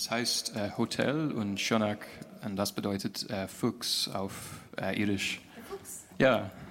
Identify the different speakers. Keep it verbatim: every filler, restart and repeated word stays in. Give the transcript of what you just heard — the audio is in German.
Speaker 1: Es heißt äh, Hotel und Shonak und das bedeutet äh, Fuchs auf äh, Irisch.
Speaker 2: Der Fuchs.
Speaker 1: Ja.